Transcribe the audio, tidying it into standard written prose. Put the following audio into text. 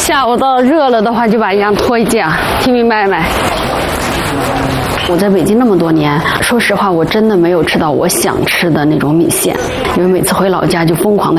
下午到热了的话，就把羊脱一件，听明白没？我在北京那么多年，说实话，我真的没有吃到我想吃的那种米线，因为每次回老家就疯狂的